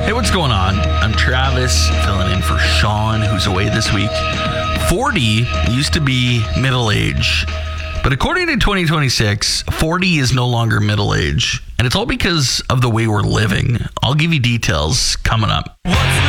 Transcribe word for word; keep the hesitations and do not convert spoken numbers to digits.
Hey, what's going on? I'm Travis, filling in for Sean, who's away this week. forty used to be middle age, but according to twenty twenty-six, forty is no longer middle age, and it's all because of the way we're living. I'll give you details coming up. What's